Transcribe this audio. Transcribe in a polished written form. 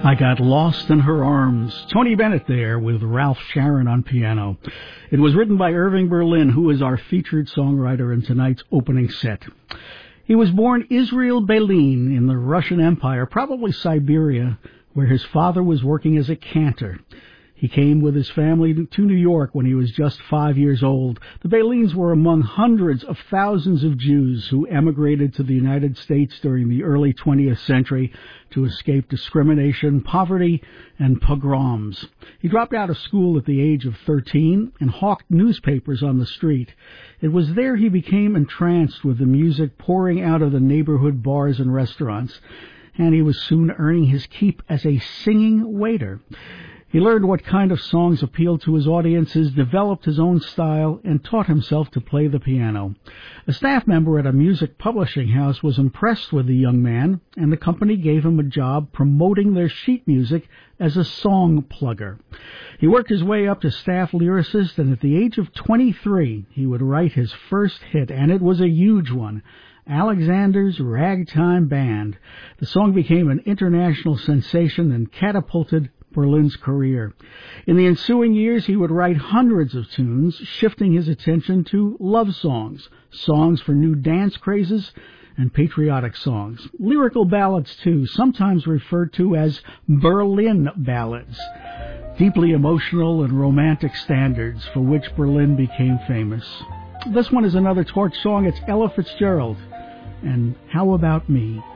I Got Lost in Her Arms. Tony Bennett there with Ralph Sharon on piano. It was written by Irving Berlin, who is our featured songwriter in tonight's opening set. He was born Israel Belin in the Russian Empire, probably Siberia, where his father was working as a cantor. He came with his family to New York when he was just 5 years old. The Belins were among hundreds of thousands of Jews who emigrated to the United States during the early 20th century to escape discrimination, poverty, and pogroms. He dropped out of school at the age of 13 and hawked newspapers on the street. It was there he became entranced with the music pouring out of the neighborhood bars and restaurants, and he was soon earning his keep as a singing waiter. He learned what kind of songs appealed to his audiences, developed his own style, and taught himself to play the piano. A staff member at a music publishing house was impressed with the young man, and the company gave him a job promoting their sheet music as a song plugger. He worked his way up to staff lyricist, and at the age of 23, he would write his first hit, and it was a huge one. Alexander's Ragtime Band. The song became an international sensation and catapulted Berlin's career. In the ensuing years, he would write hundreds of tunes, shifting his attention to love songs, songs for new dance crazes, and patriotic songs. Lyrical ballads, too, sometimes referred to as Berlin ballads. Deeply emotional and romantic standards for which Berlin became famous. This one is another torch song. It's Ella Fitzgerald. And How About Me?